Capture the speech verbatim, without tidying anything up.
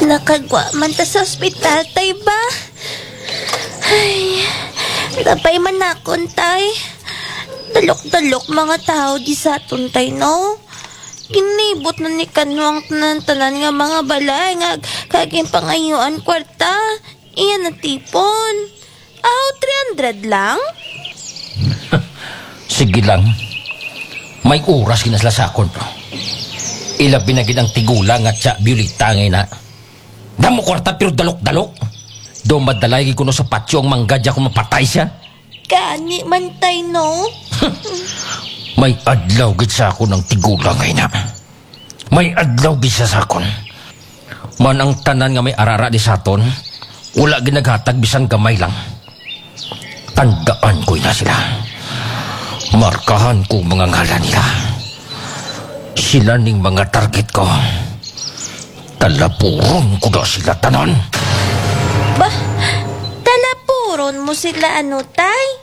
Nakagwa man ta sa ospital, tay ba? Ay, labay man akon, tay. Dalok-dalok mga tao di sa aton, tay, no? Kinibot na ni Kanwang tanan-tanan nga mga balay nga kaging pangayuan kwarta. Iyan na tipon. Aw, three hundred lang? Sige lang. May oras kinaslasakon. Ilabi na ginang tigulang at sa Violeta ngay na. Damo kwarta pero dalok-dalok. Do madalay ko no sa patyo ang manggadya kung mapatay siya. Kani man, tay, no? May adlaw gid sa ako ng tigulang ngay na. May adlaw gid sa sakon. Man ang tanan nga may arara di saton, wala ginaghatag bisan gamay lang. Tandaan ko na sila. Markahan ko mga ngalan nila. Sila ning mga target ko. Talapuron ko na sila tanan. Bah, talapuron mo sila ano, tay?